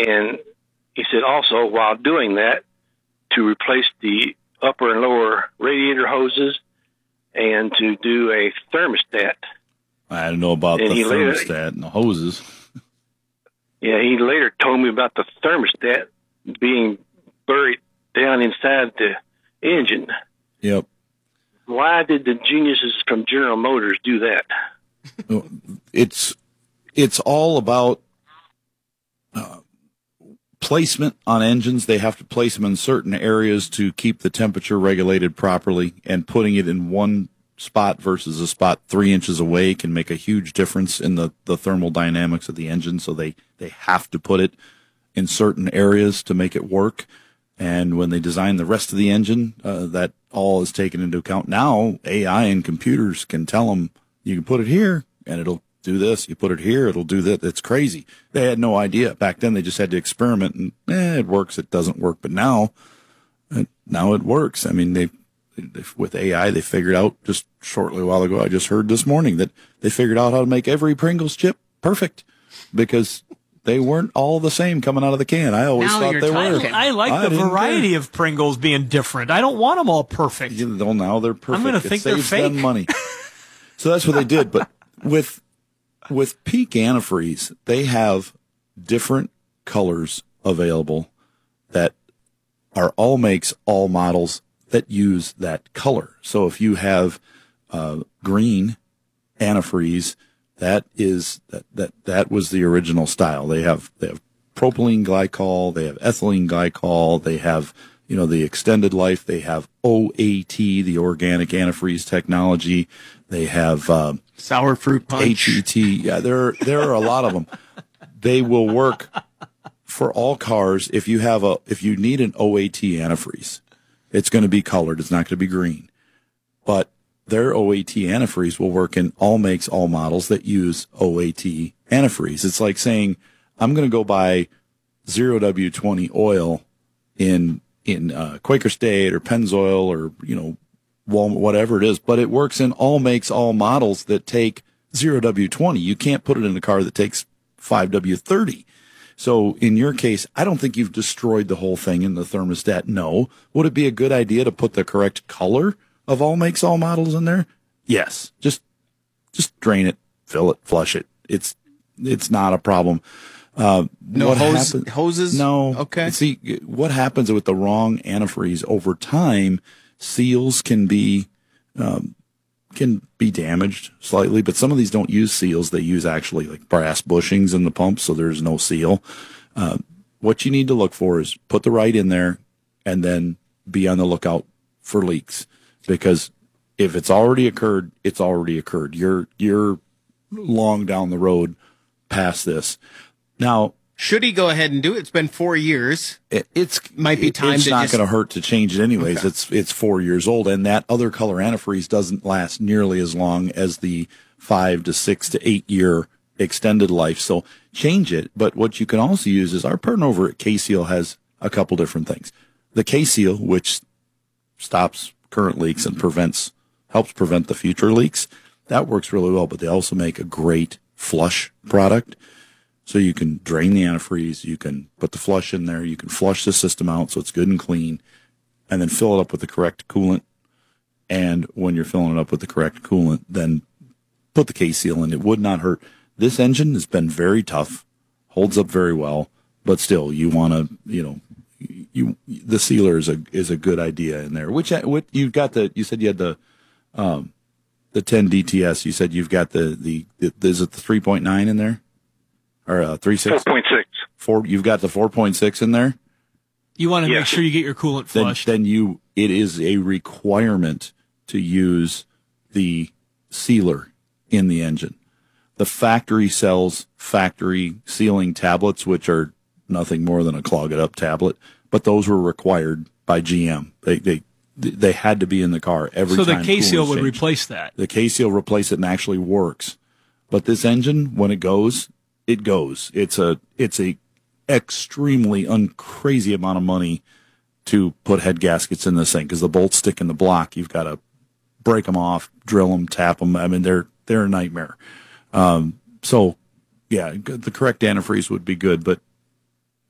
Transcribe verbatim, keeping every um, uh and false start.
And he said also, while doing that, to replace the upper and lower radiator hoses and to do a thermostat. I don't know about and the thermostat later, and the hoses. Yeah, he later told me about the thermostat being buried down inside the engine. Yep. Why did the geniuses from General Motors do that? It's it's all about uh, placement on engines. They have to place them in certain areas to keep the temperature regulated properly, and putting it in one spot versus a spot three inches away can make a huge difference in the, the thermal dynamics of the engine. So they, they have to put it in certain areas to make it work. And when they design the rest of the engine, uh, that all is taken into account. Now, A I and computers can tell them, you can put it here, and it'll do this. You put it here, it'll do that. It's crazy. They had no idea. Back then, they just had to experiment, and eh, it works, it doesn't work. But now, uh, now it works. I mean, they, they with A I, they figured out just shortly a while ago, I just heard this morning, that they figured out how to make every Pringles chip perfect, because they weren't all the same coming out of the can. I always now thought they talking. were. I like I the variety care. of Pringles being different. I don't want them all perfect. You know, now they're perfect. I'm going to it think they're saves fake. them money. So that's what they did. But with with Peak antifreeze, they have different colors available that are all makes, all models that use that color. So if you have uh, green antifreeze, that is that, that that was the original style. They have they have propylene glycol, they have ethylene glycol, they have, you know, the extended life, they have O A T, the organic antifreeze technology, they have uh, sour fruit punch, H E T. Yeah, there there are a lot of them. They will work for all cars. If you have a if you need an O A T antifreeze, it's going to be colored. It's not going to be green, but their O A T antifreeze will work in all makes, all models that use O A T antifreeze. It's like saying, I'm going to go buy zero W twenty oil in in uh, Quaker State or Pennzoil or, you know, Walmart, whatever it is, but it works in all makes, all models that take zero W twenty. You can't put it in a car that takes five W thirty. So in your case, I don't think you've destroyed the whole thing in the thermostat. No. Would it be a good idea to put the correct color of all makes, all models in there? Yes. Just, just drain it, fill it, flush it. It's, it's not a problem. Uh, no what hose, happen- hoses? No. Okay. See, what happens with the wrong antifreeze over time, seals can be, um, can be damaged slightly, but some of these don't use seals. They use actually like brass bushings in the pump, so there's no seal. Uh, what you need to look for is put the right in there and then be on the lookout for leaks, because if it's already occurred, it's already occurred. You're, you're long down the road past this. Now, should he go ahead and do it? It's been four years. It, it's might be time. It's to not just... going to hurt to change it anyways. Okay. It's it's four years old, and that other color antifreeze doesn't last nearly as long as the five to six to eight year extended life. So change it. But what you can also use is our partner over at K-Seal has a couple different things. The K-Seal, which stops current leaks and prevents helps prevent the future leaks, that works really well. But they also make a great flush product. So you can drain the antifreeze, you can put the flush in there, you can flush the system out so it's good and clean, and then fill it up with the correct coolant. And when you're filling it up with the correct coolant, then put the K-Seal in. It would not hurt. This engine has been very tough, holds up very well, but still, you want to, you know, you the sealer is a is a good idea in there. Which what you've got the you said you had the um the ten D T S. You said you've got the the, the is it the three point nine in there? Or uh, three six four point six. Four. You've got the four point six in there. You want to Yeah. make sure you get your coolant Then, flushed. then you. It is a requirement to use the sealer in the engine. The factory sells factory sealing tablets, which are nothing more than a clog it up tablet. But those were required by G M. They they they had to be in the car every so time. the K-Seal coolant would changed. replace that. The K-Seal replace it and actually works. But this engine, when it goes, it goes. It's a it's a extremely uncrazy amount of money to put head gaskets in this thing, because the bolts stick in the block. You've got to break them off, drill them, tap them. I mean, they're they're a nightmare. Um, so, yeah, the correct antifreeze would be good, but